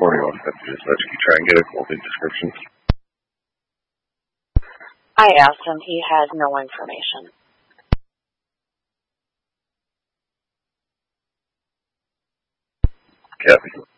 before he wants to just let you try and get a clothing description? I asked him. He has no information. Kathy?